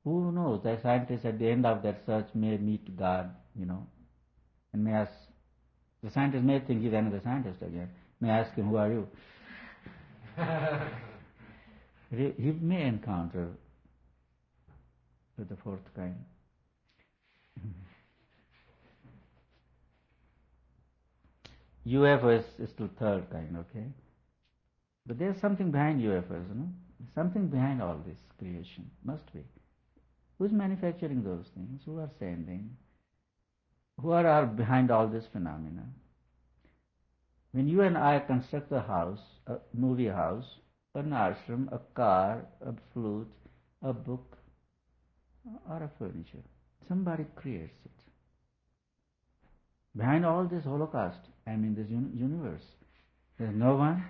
Who knows? The scientist at the end of that search may meet God, and may ask, the scientist may think he's another scientist again, may ask him, who are you? He may encounter the fourth kind. UFO is still third kind, okay? But there's something behind UFOs, Something behind all this creation, must be. Who's manufacturing those things? Who are sending? Who are behind all this phenomena? When you and I construct a house, a movie house, an ashram, a car, a flute, a book, or a furniture, somebody creates it. Behind all this Holocaust, this universe, there's no one.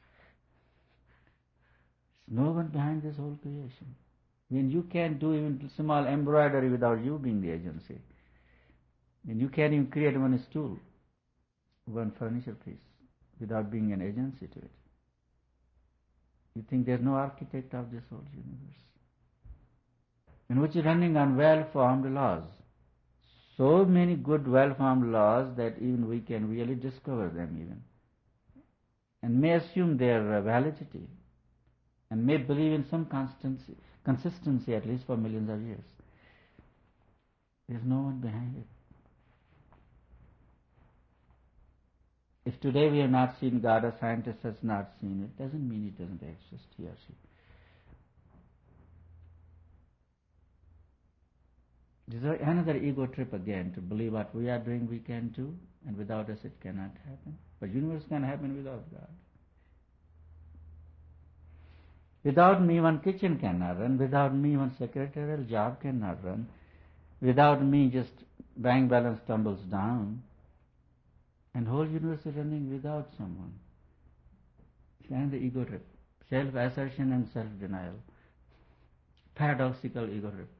There's no one behind this whole creation. When you can't do even small embroidery without you being the agency. When you can't even create one stool, one furniture piece, without being an agency to it. You think there's no architect of this whole universe? And which is running on well-formed laws. So many good well-formed laws that even we can really discover them even. And may assume their validity. And may believe in some consistency at least for millions of years. There's no one behind it. If today we have not seen God, a scientist has not seen it, doesn't mean it doesn't exist, he or she. This is another ego trip again, to believe what we are doing we can do, and without us it cannot happen. But universe can happen without God. Without me one kitchen cannot run, without me one secretarial job cannot run, without me just bank balance tumbles down, and whole universe is running without someone. It's another ego trip, self-assertion and self-denial, paradoxical ego trip.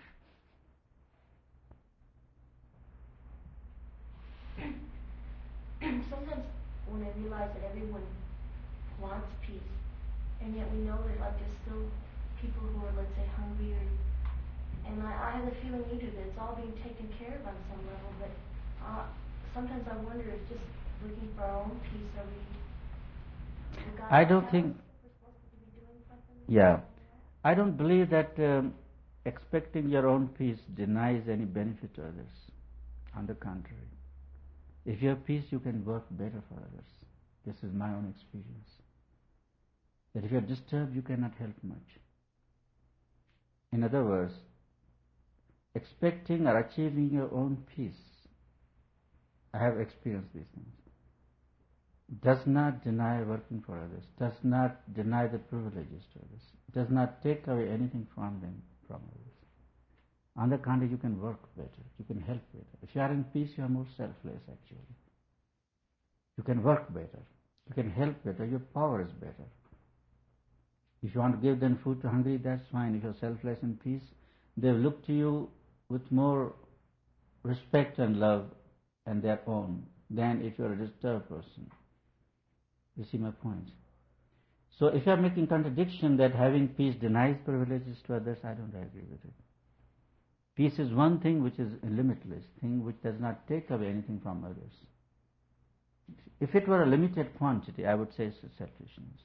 Sometimes when I realize that everyone wants peace, and yet we know that there's still people who are, let's say, hungry, and I have the feeling you do, that it's all being taken care of on some level, but sometimes I wonder if just looking for our own peace, are we... I don't think... Yeah. I don't believe that expecting your own peace denies any benefit to others. On the contrary. If you have peace, you can work better for others. This is my own experience. That if you are disturbed, you cannot help much. In other words, expecting or achieving your own peace, I have experienced these things, does not deny working for others, does not deny the privileges to others, does not take away anything from them, from others. On the contrary, you can work better, you can help better. If you are in peace, you are more selfless actually. You can work better, you can help better, your power is better. If you want to give them food to hungry, that's fine. If you're selfless and peace, they will look to you with more respect and love and their own than if you're a disturbed person. You see my point? So if you're making contradiction that having peace denies privileges to others, I don't agree with it. Peace is one thing which is a limitless thing, which does not take away anything from others. If it were a limited quantity, I would say it's selfishness.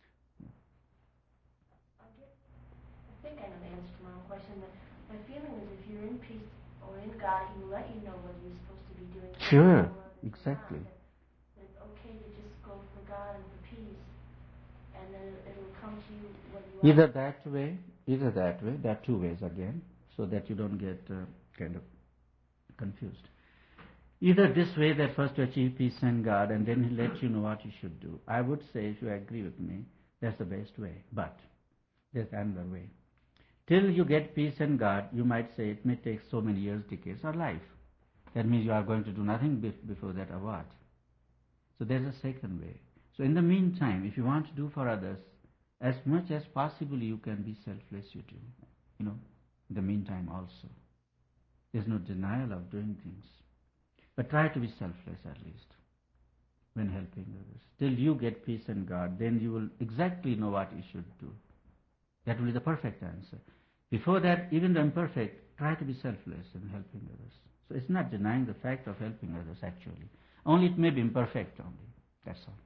I think I know the answer to my own question, but my feeling is if you're in peace or in God, He will let you know what you're supposed to be doing. Sure, exactly. That it's okay to just go for God and for peace, and then it'll come to you when you either that way, there are two ways again, so that you don't get kind of confused. Either this way, that first to achieve peace and God, and then He lets you know what you should do. I would say, if you agree with me, that's the best way, but there's another way. Till you get peace and God, you might say it may take so many years, decades, or life. That means you are going to do nothing before that, or what? So there's a second way. So in the meantime, if you want to do for others, as much as possible you can be selfless, you do. In the meantime also. There's no denial of doing things. But try to be selfless at least when helping others. Till you get peace and God, then you will exactly know what you should do. That will be the perfect answer. Before that, even the imperfect, try to be selfless in helping others. So it's not denying the fact of helping others actually. Only it may be imperfect only. That's all.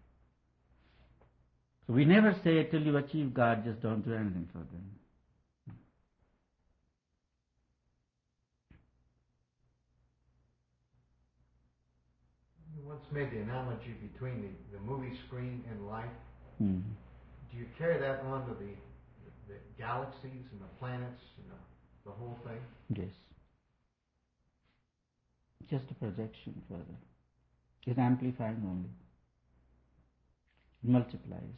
So we never say till you achieve God, just don't do anything for them. You once made the analogy between the movie screen and life. Mm. Do you carry that on to the galaxies and the planets and the whole thing? Yes. Just a projection further. It's amplifying only. It multiplies.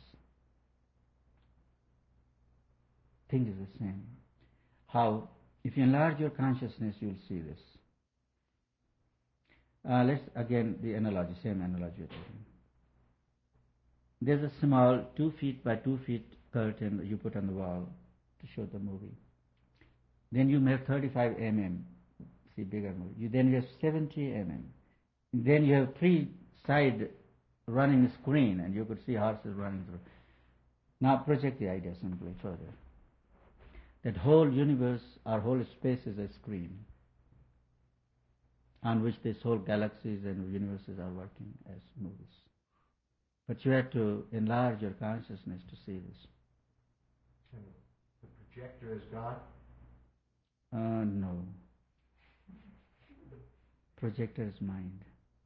Thing is the same. How? If you enlarge your consciousness, you will see this. Let's again the analogy, same analogy we're taking. There's a small 2 feet by 2 feet curtain you put on the wall to show the movie. Then you have 35 mm, see bigger movie. Then you have 70 mm. Then you have 3 side running screen and you could see horses running through. Now project the idea simply further. That whole universe or whole space is a screen on which this whole galaxies and universes are working as movies. But you have to enlarge your consciousness to see this. And the projector is God? No. Projector is mind.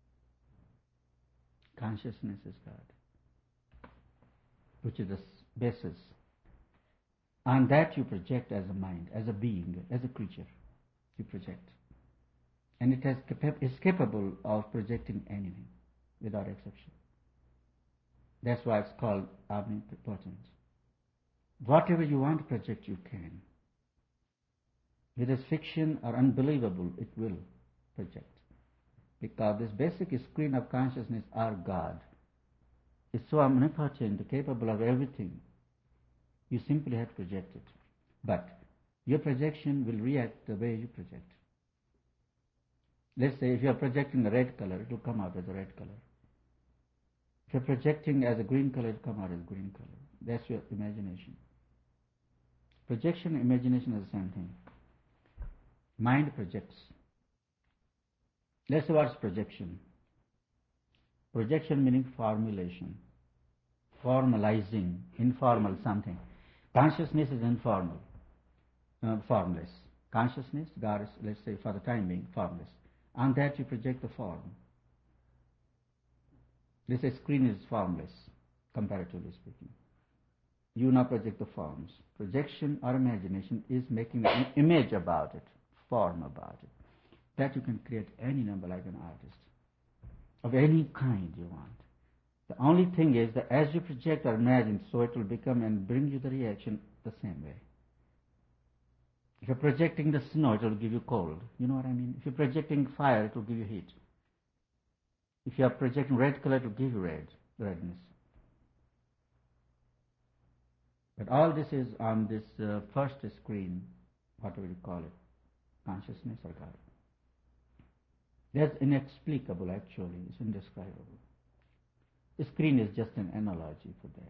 Consciousness is God, which is the basis. On that you project as a mind, as a being, as a creature. You project. And it is capable of projecting anything, without exception. That's why it's called omnipotent. Whatever you want to project, you can. Whether it's fiction or unbelievable, it will project. Because this basic screen of consciousness, our God, is so omnipotent, capable of everything. You simply have to project it. But your projection will react the way you project. Let's say if you are projecting a red color, it will come out as a red color. If you are projecting as a green color, it will come out as green color. That's your imagination. Projection and imagination are the same thing. Mind projects. Let's say what's projection. Projection meaning formulation. Formalizing, informal something. Consciousness is informal, formless. Consciousness, God is, let's say for the time being, formless. On that you project the form. This screen is formless, comparatively speaking. You now project the forms. Projection or imagination is making an image about it, form about it. That you can create any number like an artist, of any kind you want. The only thing is that as you project or imagine, so it will become and bring you the reaction the same way. If you're projecting the snow, it will give you cold. You know what I mean? If you're projecting fire, it will give you heat. If you are projecting red color, it will give you redness. But all this is on this first screen, whatever you call it, consciousness or God. That's inexplicable actually, it's indescribable. The screen is just an analogy for that.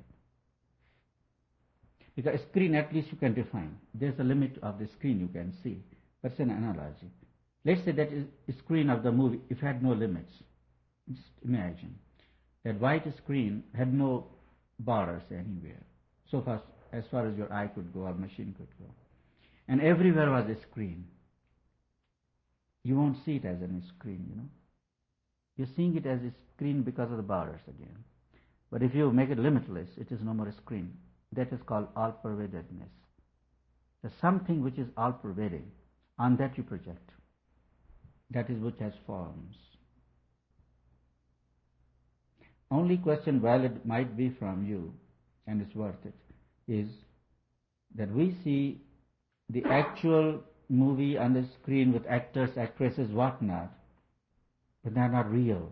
Because a screen at least you can define. There's a limit of the screen you can see, but it's an analogy. Let's say that a screen of the movie, if it had no limits, just imagine that white screen had no borders anywhere, so far as far as your eye could go or machine could go. And everywhere was a screen. You won't see it as a screen, you know. You're seeing it as a screen because of the borders again. But if you make it limitless, it is no more a screen. That is called all-pervadedness. There's something which is all-pervading. On that you project. That is which has forms. Only question valid might be from you, and it's worth it, is that we see the actual movie on the screen with actors, actresses, whatnot, but they're not real.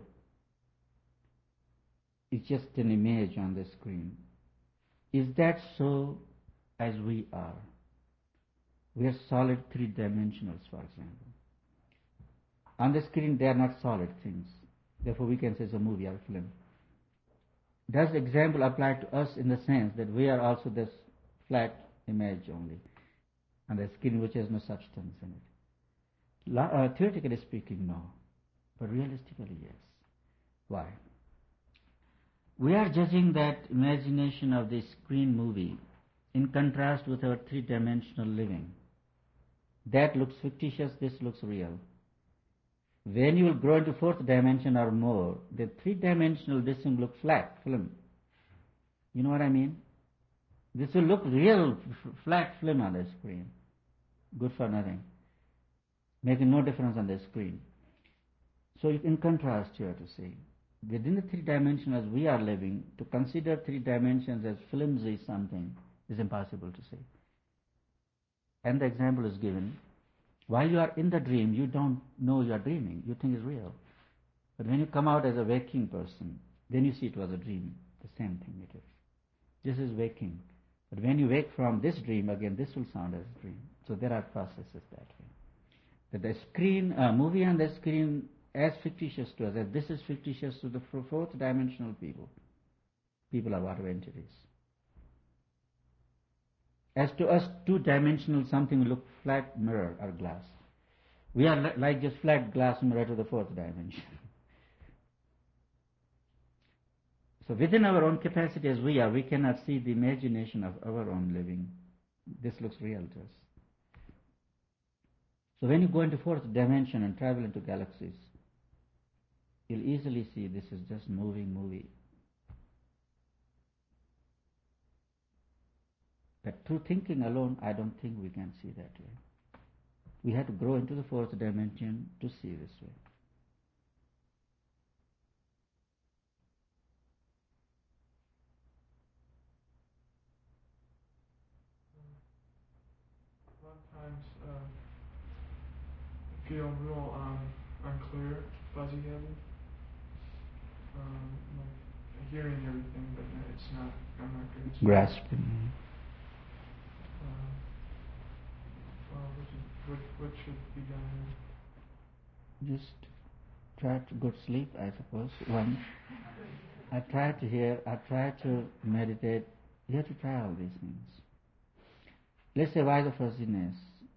It's just an image on the screen. Is that so as we are? We are solid 3-dimensionals, for example. On the screen, they are not solid things. Therefore, we can say it's a movie or a film. Does the example apply to us in the sense that we are also this flat image only? and a skin which has no substance in it. Theoretically speaking, no. But realistically, yes. Why? We are judging that imagination of the screen movie in contrast with our three-dimensional living. That looks fictitious, this looks real. When you will grow into fourth dimension or more, the three-dimensional this will look flat film. You know what I mean? This will look real flat film on the screen. Good for nothing. Making no difference on the screen. So in contrast you have to say, within the three dimensions as we are living, to consider three dimensions as flimsy something is impossible to say. And the example is given. While you are in the dream, you don't know you are dreaming. You think it's real. But when you come out as a waking person, then you see it was a dream. The same thing it is. This is waking. But when you wake from this dream, again, this will sound as a dream. So there are processes that way. That the screen, movie on the screen, as fictitious to us, as this is fictitious to the fourth dimensional people. People are whatever entities. As to us, two-dimensional something will look flat mirror or glass. We are like just flat glass mirror to the fourth dimension. So within our own capacity as we are, we cannot see the imagination of our own living. This looks real to us. So when you go into fourth dimension and travel into galaxies, you'll easily see this is just moving movie. But through thinking alone, I don't think we can see that way. We have to grow into the fourth dimension to see this way. Sometimes I feel real unclear, fuzzy headed. Like hearing everything, but it's not. I'm not good at Grasping. What should be done here? Just try to go to sleep, I suppose. One, I try to meditate. You have to try all these things. Let's say, why the fuzziness?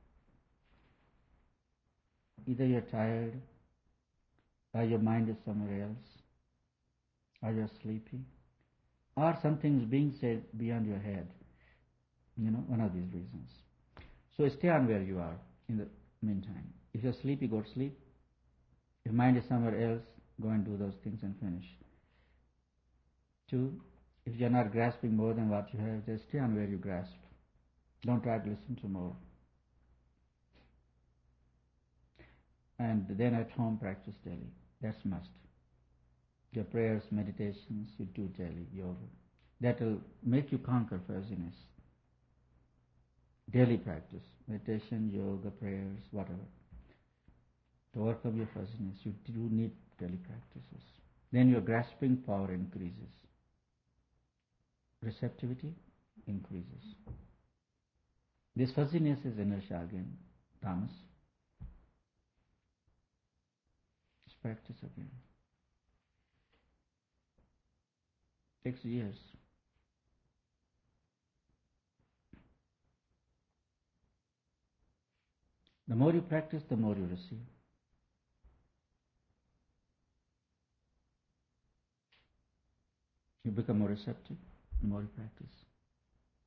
Either you're tired, or your mind is somewhere else, or you're sleepy, or something's being said beyond your head. One of these reasons. So stay on where you are in the meantime. If you're sleepy, go to sleep. If mind is somewhere else, go and do those things and finish. 2, if you're not grasping more than what you have, just stay on where you grasp. Don't try to listen to more. And then at home, practice daily. That's must. Your prayers, meditations, you do daily, yoga. That will make you conquer fuzziness. Daily practice, meditation, yoga, prayers, whatever. To overcome your fuzziness, you do need daily practices. Then your grasping power increases. Receptivity increases. This fuzziness is inertia again, Thomas. Just practice again. Takes years. The more you practice, the more you receive. You become more receptive the more you practice.